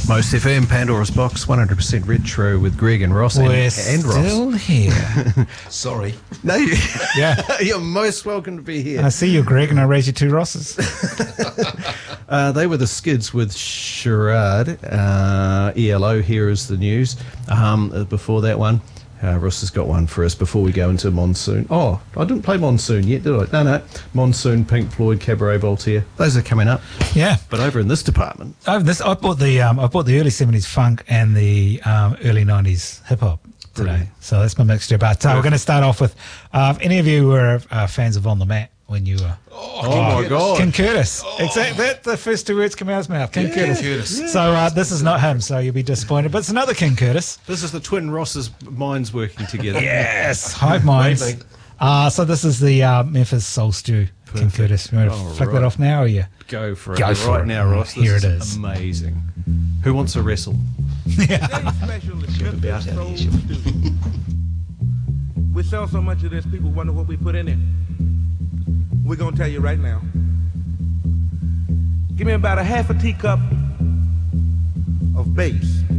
Most FM, Pandora's Box, 100% retro with Greg and Ross. We're and still Ross. here. Sorry. No, Yeah. you're most welcome to be here. I see you, Greg, and I raise you 2 Rosses. They were the Skids with Charade. ELO, here is the news. Before that one, Ross has got one for us before we go into Monsoon. Oh, I didn't play Monsoon yet, did I? No. Monsoon, Pink Floyd, Cabaret Voltaire. Those are coming up. Yeah. But over in this department, I bought the early 70s funk and the early 90s hip hop today. Brilliant. So that's my mixture. But we're going to start off with if any of you were fans of On the Mat when you were. oh my God. King Curtis. Exactly. That's the first 2 words coming out of his mouth. King Curtis. Curtis. So this is not him, so you'll be disappointed. But it's another King Curtis. This is the twin Ross's minds working together. Yes. Hive minds. Amazing. So this is the Memphis Soul Stew, King Curtis. You want to flick that off now, or you? Go for it. Go for right it. now, Ross. This Here it is. Amazing. Who wants to wrestle? Today's special is Memphis Soul Stew. We sell so much of this, people wonder what we put in it. We're gonna tell you right now. Give me about a half a teacup of bass.